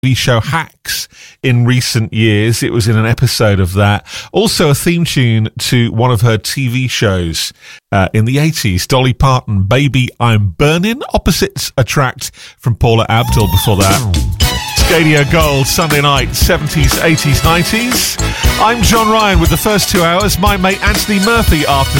TV show Hacks in recent years. It was in an episode of that. Also a theme tune to one of her TV shows in the 80s. Dolly Parton, Baby I'm Burning. Opposites Attract from Paula Abdul before that. Scadio Gold, Sunday night, 70s, 80s, 90s. I'm John Ryan with the first 2 hours. My mate Anthony Murphy after